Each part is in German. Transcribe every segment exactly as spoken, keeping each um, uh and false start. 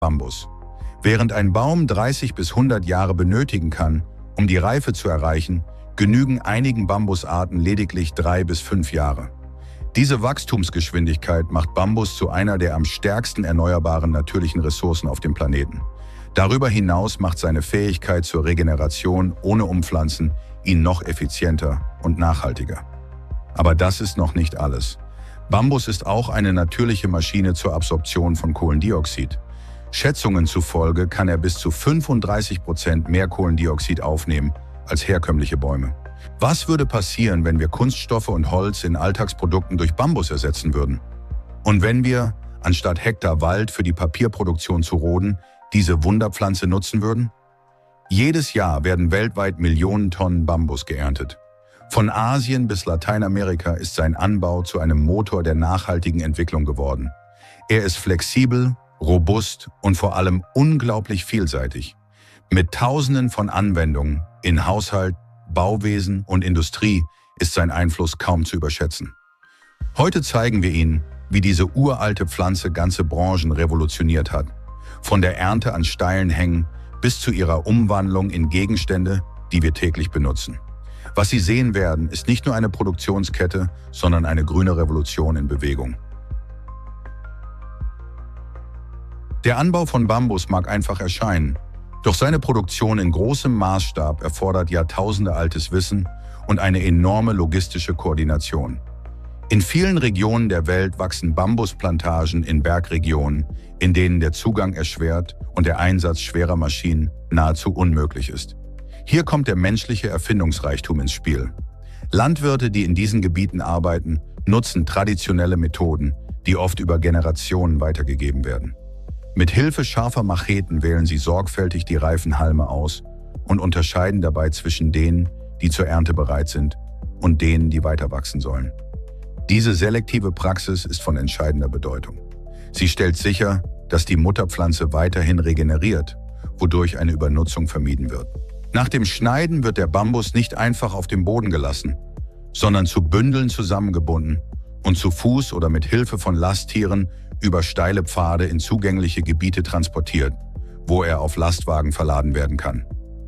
Bambus. Während ein Baum dreißig bis hundert Jahre benötigen kann, um die Reife zu erreichen, genügen einigen Bambusarten lediglich drei bis fünf Jahre. Diese Wachstumsgeschwindigkeit macht Bambus zu einer der am stärksten erneuerbaren natürlichen Ressourcen auf dem Planeten. Darüber hinaus macht seine Fähigkeit zur Regeneration ohne Umpflanzen ihn noch effizienter und nachhaltiger. Aber das ist noch nicht alles. Bambus ist auch eine natürliche Maschine zur Absorption von Kohlendioxid. Schätzungen zufolge kann er bis zu fünfunddreißig Prozent mehr Kohlendioxid aufnehmen als herkömmliche Bäume. Was würde passieren, wenn wir Kunststoffe und Holz in Alltagsprodukten durch Bambus ersetzen würden? Und wenn wir, anstatt Hektar Wald für die Papierproduktion zu roden, diese Wunderpflanze nutzen würden? Jedes Jahr werden weltweit Millionen Tonnen Bambus geerntet. Von Asien bis Lateinamerika ist sein Anbau zu einem Motor der nachhaltigen Entwicklung geworden. Er ist flexibel, robust und vor allem unglaublich vielseitig. Mit Tausenden von Anwendungen in Haushalt, Bauwesen und Industrie ist sein Einfluss kaum zu überschätzen. Heute zeigen wir Ihnen, wie diese uralte Pflanze ganze Branchen revolutioniert hat. Von der Ernte an steilen Hängen bis zu ihrer Umwandlung in Gegenstände, die wir täglich benutzen. Was Sie sehen werden, ist nicht nur eine Produktionskette, sondern eine grüne Revolution in Bewegung. Der Anbau von Bambus mag einfach erscheinen, doch seine Produktion in großem Maßstab erfordert jahrtausendealtes Wissen und eine enorme logistische Koordination. In vielen Regionen der Welt wachsen Bambusplantagen in Bergregionen, in denen der Zugang erschwert und der Einsatz schwerer Maschinen nahezu unmöglich ist. Hier kommt der menschliche Erfindungsreichtum ins Spiel. Landwirte, die in diesen Gebieten arbeiten, nutzen traditionelle Methoden, die oft über Generationen weitergegeben werden. Mit Hilfe scharfer Macheten wählen sie sorgfältig die reifen Halme aus und unterscheiden dabei zwischen denen, die zur Ernte bereit sind, und denen, die weiter wachsen sollen. Diese selektive Praxis ist von entscheidender Bedeutung. Sie stellt sicher, dass die Mutterpflanze weiterhin regeneriert, wodurch eine Übernutzung vermieden wird. Nach dem Schneiden wird der Bambus nicht einfach auf dem Boden gelassen, sondern zu Bündeln zusammengebunden und zu Fuß oder mit Hilfe von Lasttieren über steile Pfade in zugängliche Gebiete transportiert, wo er auf Lastwagen verladen werden kann.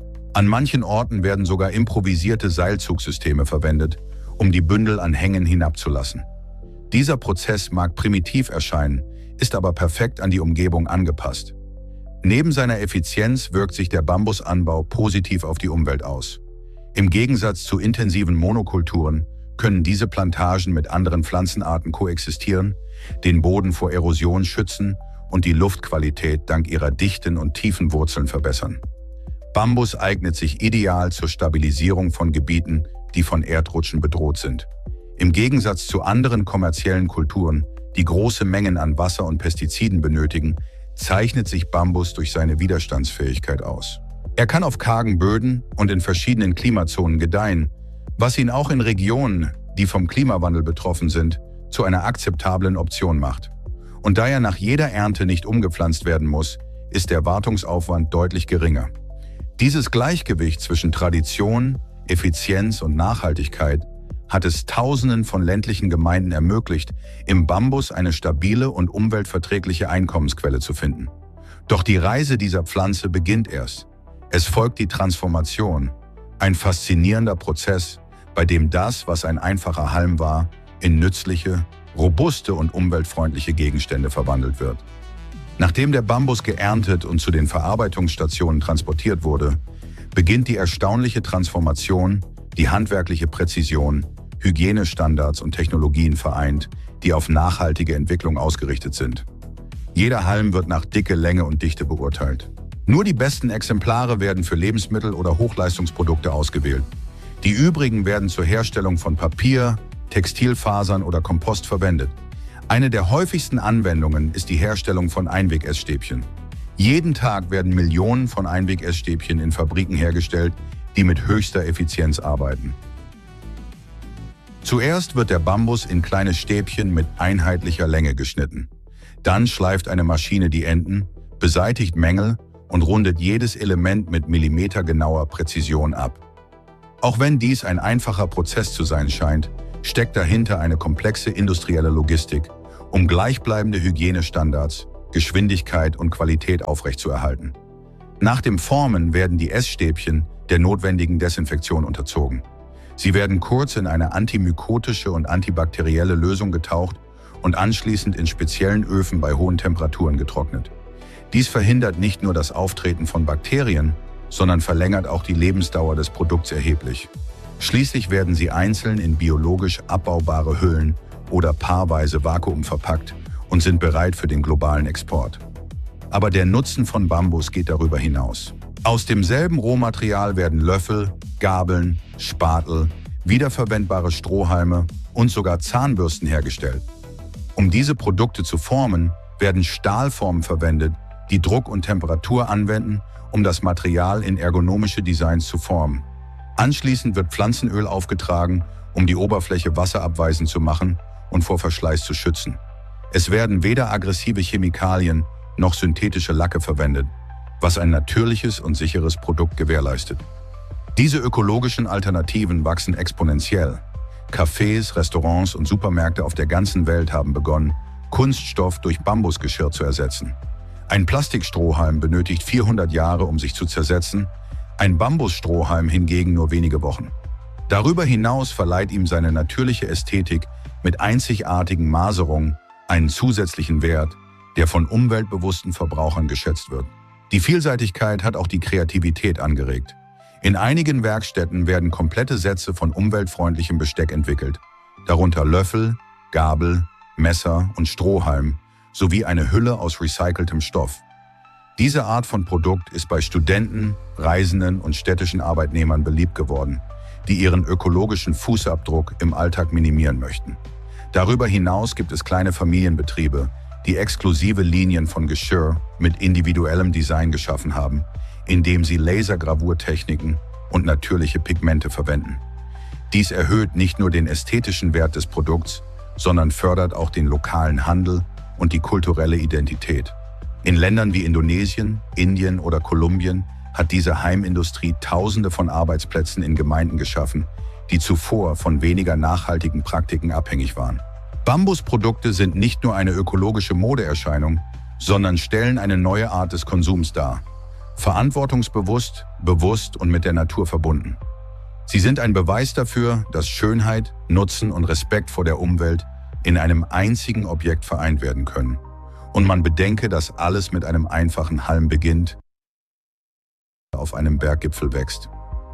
An manchen Orten werden sogar improvisierte Seilzugsysteme verwendet, um die Bündel an Hängen hinabzulassen. Dieser Prozess mag primitiv erscheinen, ist aber perfekt an die Umgebung angepasst. Neben seiner Effizienz wirkt sich der Bambusanbau positiv auf die Umwelt aus. Im Gegensatz zu intensiven Monokulturen können diese Plantagen mit anderen Pflanzenarten koexistieren, den Boden vor Erosion schützen und die Luftqualität dank ihrer dichten und tiefen Wurzeln verbessern. Bambus eignet sich ideal zur Stabilisierung von Gebieten, die von Erdrutschen bedroht sind. Im Gegensatz zu anderen kommerziellen Kulturen, die große Mengen an Wasser und Pestiziden benötigen, zeichnet sich Bambus durch seine Widerstandsfähigkeit aus. Er kann auf kargen Böden und in verschiedenen Klimazonen gedeihen, was ihn auch in Regionen, die vom Klimawandel betroffen sind, zu einer akzeptablen Option macht. Und da er nach jeder Ernte nicht umgepflanzt werden muss, ist der Wartungsaufwand deutlich geringer. Dieses Gleichgewicht zwischen Tradition, Effizienz und Nachhaltigkeit hat es Tausenden von ländlichen Gemeinden ermöglicht, im Bambus eine stabile und umweltverträgliche Einkommensquelle zu finden. Doch die Reise dieser Pflanze beginnt erst. Es folgt die Transformation, ein faszinierender Prozess, bei dem das, was ein einfacher Halm war, in nützliche, robuste und umweltfreundliche Gegenstände verwandelt wird. Nachdem der Bambus geerntet und zu den Verarbeitungsstationen transportiert wurde, beginnt die erstaunliche Transformation, die handwerkliche Präzision, Hygienestandards und Technologien vereint, die auf nachhaltige Entwicklung ausgerichtet sind. Jeder Halm wird nach Dicke, Länge und Dichte beurteilt. Nur die besten Exemplare werden für Lebensmittel oder Hochleistungsprodukte ausgewählt. Die übrigen werden zur Herstellung von Papier, Textilfasern oder Kompost verwendet. Eine der häufigsten Anwendungen ist die Herstellung von Einweg-Essstäbchen. Jeden Tag werden Millionen von Einweg-Essstäbchen in Fabriken hergestellt, die mit höchster Effizienz arbeiten. Zuerst wird der Bambus in kleine Stäbchen mit einheitlicher Länge geschnitten. Dann schleift eine Maschine die Enden, beseitigt Mängel und rundet jedes Element mit millimetergenauer Präzision ab. Auch wenn dies ein einfacher Prozess zu sein scheint, steckt dahinter eine komplexe industrielle Logistik, um gleichbleibende Hygienestandards, Geschwindigkeit und Qualität aufrechtzuerhalten. Nach dem Formen werden die Essstäbchen der notwendigen Desinfektion unterzogen. Sie werden kurz in eine antimykotische und antibakterielle Lösung getaucht und anschließend in speziellen Öfen bei hohen Temperaturen getrocknet. Dies verhindert nicht nur das Auftreten von Bakterien, sondern verlängert auch die Lebensdauer des Produkts erheblich. Schließlich werden sie einzeln in biologisch abbaubare Hüllen oder paarweise vakuumverpackt und sind bereit für den globalen Export. Aber der Nutzen von Bambus geht darüber hinaus. Aus demselben Rohmaterial werden Löffel, Gabeln, Spatel, wiederverwendbare Strohhalme und sogar Zahnbürsten hergestellt. Um diese Produkte zu formen, werden Stahlformen verwendet, die Druck und Temperatur anwenden, um das Material in ergonomische Designs zu formen. Anschließend wird Pflanzenöl aufgetragen, um die Oberfläche wasserabweisend zu machen und vor Verschleiß zu schützen. Es werden weder aggressive Chemikalien noch synthetische Lacke verwendet, was ein natürliches und sicheres Produkt gewährleistet. Diese ökologischen Alternativen wachsen exponentiell. Cafés, Restaurants und Supermärkte auf der ganzen Welt haben begonnen, Kunststoff durch Bambusgeschirr zu ersetzen. Ein Plastikstrohhalm benötigt vierhundert Jahre, um sich zu zersetzen, ein Bambusstrohhalm hingegen nur wenige Wochen. Darüber hinaus verleiht ihm seine natürliche Ästhetik mit einzigartigen Maserungen einen zusätzlichen Wert, der von umweltbewussten Verbrauchern geschätzt wird. Die Vielseitigkeit hat auch die Kreativität angeregt. In einigen Werkstätten werden komplette Sätze von umweltfreundlichem Besteck entwickelt, darunter Löffel, Gabel, Messer und Strohhalm, sowie eine Hülle aus recyceltem Stoff. Diese Art von Produkt ist bei Studenten, Reisenden und städtischen Arbeitnehmern beliebt geworden, die ihren ökologischen Fußabdruck im Alltag minimieren möchten. Darüber hinaus gibt es kleine Familienbetriebe, die exklusive Linien von Geschirr mit individuellem Design geschaffen haben, indem sie Lasergravurtechniken und natürliche Pigmente verwenden. Dies erhöht nicht nur den ästhetischen Wert des Produkts, sondern fördert auch den lokalen Handel und die kulturelle Identität. In Ländern wie Indonesien, Indien oder Kolumbien hat diese Heimindustrie Tausende von Arbeitsplätzen in Gemeinden geschaffen, die zuvor von weniger nachhaltigen Praktiken abhängig waren. Bambusprodukte sind nicht nur eine ökologische Modeerscheinung, sondern stellen eine neue Art des Konsums dar. Verantwortungsbewusst, bewusst und mit der Natur verbunden. Sie sind ein Beweis dafür, dass Schönheit, Nutzen und Respekt vor der Umwelt in einem einzigen Objekt vereint werden können. Und man bedenke, dass alles mit einem einfachen Halm beginnt, der auf einem Berggipfel wächst.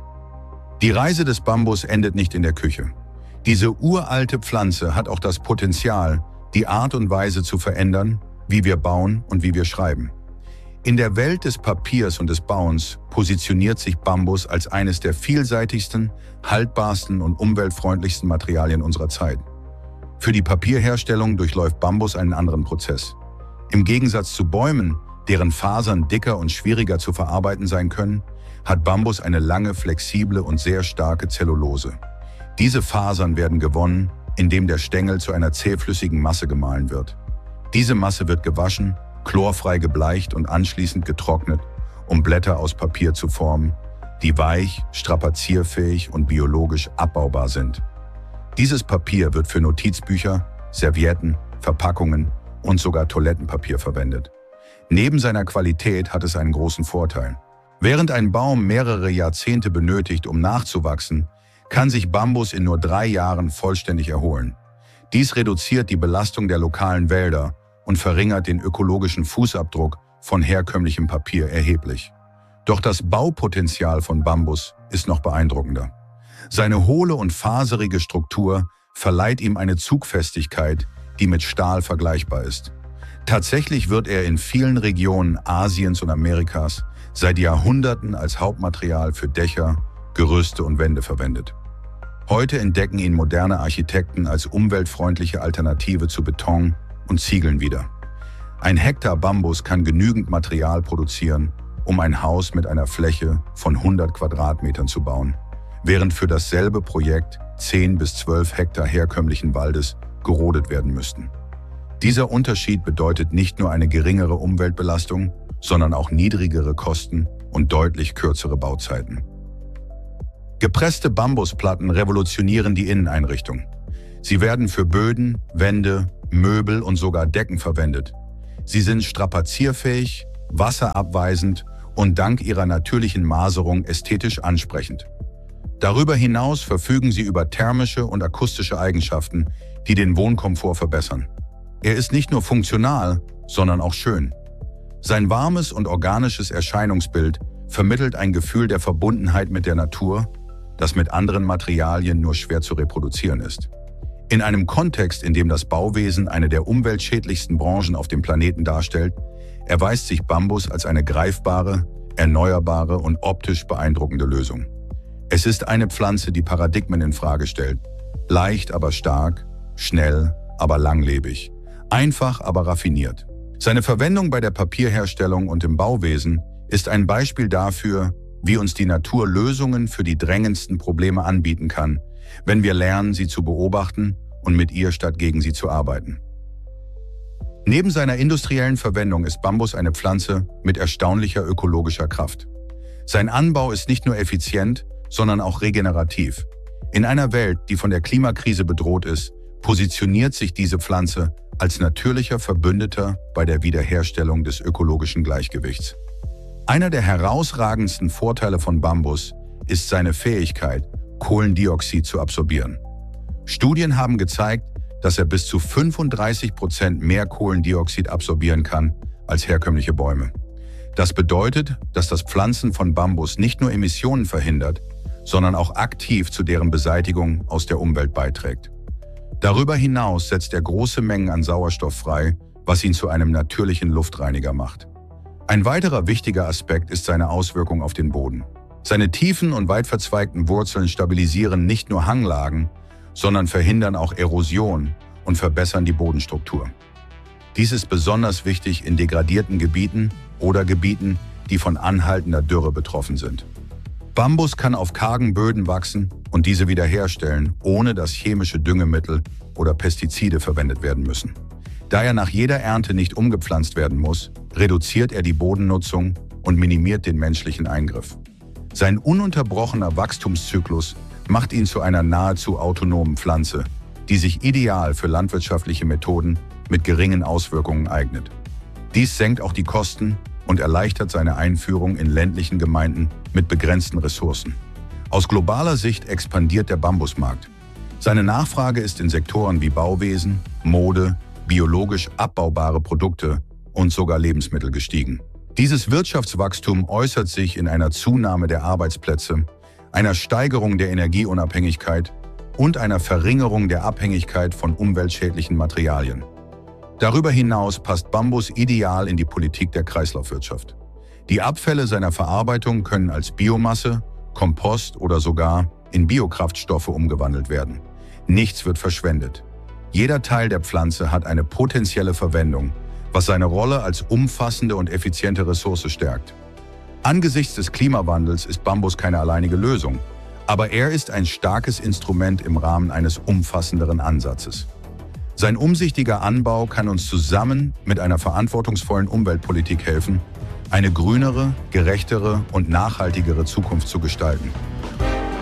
Die Reise des Bambus endet nicht in der Küche. Diese uralte Pflanze hat auch das Potenzial, die Art und Weise zu verändern, wie wir bauen und wie wir schreiben. In der Welt des Papiers und des Bauens positioniert sich Bambus als eines der vielseitigsten, haltbarsten und umweltfreundlichsten Materialien unserer Zeit. Für die Papierherstellung durchläuft Bambus einen anderen Prozess. Im Gegensatz zu Bäumen, deren Fasern dicker und schwieriger zu verarbeiten sein können, hat Bambus eine lange, flexible und sehr starke Zellulose. Diese Fasern werden gewonnen, indem der Stängel zu einer zähflüssigen Masse gemahlen wird. Diese Masse wird gewaschen, chlorfrei gebleicht und anschließend getrocknet, um Blätter aus Papier zu formen, die weich, strapazierfähig und biologisch abbaubar sind. Dieses Papier wird für Notizbücher, Servietten, Verpackungen und sogar Toilettenpapier verwendet. Neben seiner Qualität hat es einen großen Vorteil. Während ein Baum mehrere Jahrzehnte benötigt, um nachzuwachsen, kann sich Bambus in nur drei Jahren vollständig erholen. Dies reduziert die Belastung der lokalen Wälder und verringert den ökologischen Fußabdruck von herkömmlichem Papier erheblich. Doch das Baupotenzial von Bambus ist noch beeindruckender. Seine hohle und faserige Struktur verleiht ihm eine Zugfestigkeit, die mit Stahl vergleichbar ist. Tatsächlich wird er in vielen Regionen Asiens und Amerikas seit Jahrhunderten als Hauptmaterial für Dächer, Gerüste und Wände verwendet. Heute entdecken ihn moderne Architekten als umweltfreundliche Alternative zu Beton und Ziegeln wieder. Ein Hektar Bambus kann genügend Material produzieren, um ein Haus mit einer Fläche von hundert Quadratmetern zu bauen, während für dasselbe Projekt zehn bis zwölf Hektar herkömmlichen Waldes gerodet werden müssten. Dieser Unterschied bedeutet nicht nur eine geringere Umweltbelastung, sondern auch niedrigere Kosten und deutlich kürzere Bauzeiten. Gepresste Bambusplatten revolutionieren die Inneneinrichtung. Sie werden für Böden, Wände, Möbel und sogar Decken verwendet. Sie sind strapazierfähig, wasserabweisend und dank ihrer natürlichen Maserung ästhetisch ansprechend. Darüber hinaus verfügen sie über thermische und akustische Eigenschaften, die den Wohnkomfort verbessern. Er ist nicht nur funktional, sondern auch schön. Sein warmes und organisches Erscheinungsbild vermittelt ein Gefühl der Verbundenheit mit der Natur, das mit anderen Materialien nur schwer zu reproduzieren ist. In einem Kontext, in dem das Bauwesen eine der umweltschädlichsten Branchen auf dem Planeten darstellt, erweist sich Bambus als eine greifbare, erneuerbare und optisch beeindruckende Lösung. Es ist eine Pflanze, die Paradigmen in Frage stellt. Leicht, aber stark, schnell, aber langlebig, einfach, aber raffiniert. Seine Verwendung bei der Papierherstellung und im Bauwesen ist ein Beispiel dafür, wie uns die Natur Lösungen für die drängendsten Probleme anbieten kann, wenn wir lernen, sie zu beobachten und mit ihr statt gegen sie zu arbeiten. Neben seiner industriellen Verwendung ist Bambus eine Pflanze mit erstaunlicher ökologischer Kraft. Sein Anbau ist nicht nur effizient, sondern auch regenerativ. In einer Welt, die von der Klimakrise bedroht ist, positioniert sich diese Pflanze als natürlicher Verbündeter bei der Wiederherstellung des ökologischen Gleichgewichts. Einer der herausragendsten Vorteile von Bambus ist seine Fähigkeit, Kohlendioxid zu absorbieren. Studien haben gezeigt, dass er bis zu fünfunddreißig Prozent mehr Kohlendioxid absorbieren kann als herkömmliche Bäume. Das bedeutet, dass das Pflanzen von Bambus nicht nur Emissionen verhindert, sondern auch aktiv zu deren Beseitigung aus der Umwelt beiträgt. Darüber hinaus setzt er große Mengen an Sauerstoff frei, was ihn zu einem natürlichen Luftreiniger macht. Ein weiterer wichtiger Aspekt ist seine Auswirkung auf den Boden. Seine tiefen und weit verzweigten Wurzeln stabilisieren nicht nur Hanglagen, sondern verhindern auch Erosion und verbessern die Bodenstruktur. Dies ist besonders wichtig in degradierten Gebieten oder Gebieten, die von anhaltender Dürre betroffen sind. Bambus kann auf kargen Böden wachsen und diese wiederherstellen, ohne dass chemische Düngemittel oder Pestizide verwendet werden müssen. Da er nach jeder Ernte nicht umgepflanzt werden muss, reduziert er die Bodennutzung und minimiert den menschlichen Eingriff. Sein ununterbrochener Wachstumszyklus macht ihn zu einer nahezu autonomen Pflanze, die sich ideal für landwirtschaftliche Methoden mit geringen Auswirkungen eignet. Dies senkt auch die Kosten und erleichtert seine Einführung in ländlichen Gemeinden mit begrenzten Ressourcen. Aus globaler Sicht expandiert der Bambusmarkt. Seine Nachfrage ist in Sektoren wie Bauwesen, Mode, biologisch abbaubare Produkte und sogar Lebensmittel gestiegen. Dieses Wirtschaftswachstum äußert sich in einer Zunahme der Arbeitsplätze, einer Steigerung der Energieunabhängigkeit und einer Verringerung der Abhängigkeit von umweltschädlichen Materialien. Darüber hinaus passt Bambus ideal in die Politik der Kreislaufwirtschaft. Die Abfälle seiner Verarbeitung können als Biomasse, Kompost oder sogar in Biokraftstoffe umgewandelt werden. Nichts wird verschwendet. Jeder Teil der Pflanze hat eine potenzielle Verwendung, was seine Rolle als umfassende und effiziente Ressource stärkt. Angesichts des Klimawandels ist Bambus keine alleinige Lösung, aber er ist ein starkes Instrument im Rahmen eines umfassenderen Ansatzes. Sein umsichtiger Anbau kann uns zusammen mit einer verantwortungsvollen Umweltpolitik helfen, eine grünere, gerechtere und nachhaltigere Zukunft zu gestalten.